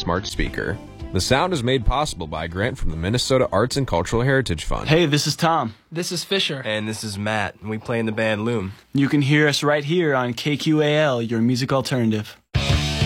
smart speaker. The sound is made possible by a grant from the Minnesota Arts and Cultural Heritage Fund. Hey, this is Tom. This is Fisher. And this is Matt. We play in the band Loom. You can hear us right here on KQAL, your music alternative.